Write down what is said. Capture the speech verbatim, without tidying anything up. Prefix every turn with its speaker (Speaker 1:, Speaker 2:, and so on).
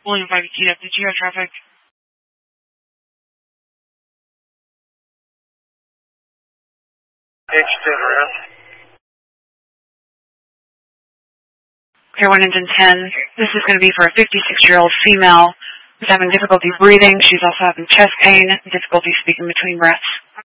Speaker 1: William five keyed up. Did you have traffic?
Speaker 2: H ten around.
Speaker 1: Okay, one engine ten. This is going to be for a fifty-six-year-old female who's having difficulty breathing. She's also having chest pain, difficulty speaking between breaths.